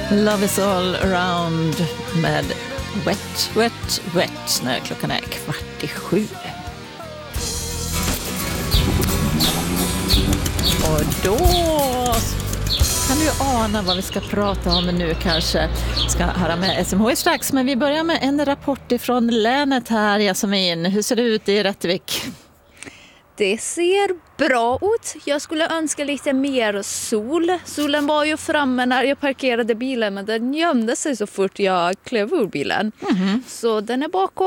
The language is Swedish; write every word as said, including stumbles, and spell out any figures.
Love is all around med Wet, Wet, Wet när klockan är kvart i sju. Och då kan du ana vad vi ska prata om nu kanske. Ska höra med S M H I strax, men vi börjar med en rapport ifrån länet här, Jasmin. Hur ser det ut i Rättvik? Det ser bra ut. Jag skulle önska lite mer sol. Solen var ju framme när jag parkerade bilen, men den gömde sig så fort jag klev ur bilen. Mm-hmm. Så den är bakom.